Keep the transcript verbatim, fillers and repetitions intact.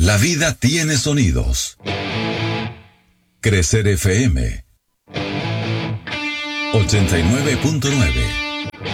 La vida tiene sonidos. Crecer F M ochenta y nueve punto nueve.